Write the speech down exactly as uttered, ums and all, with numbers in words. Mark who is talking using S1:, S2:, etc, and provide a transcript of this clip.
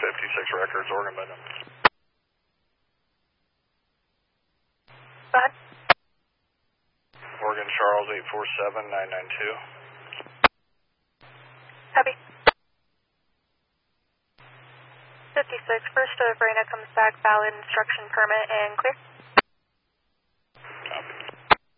S1: fifty-six records, Oregon Bennett.
S2: Go ahead.
S1: Oregon Charles eight four seven nine nine two.
S2: Copy. fifty-six, first of Rena comes back, valid instruction permit and clear.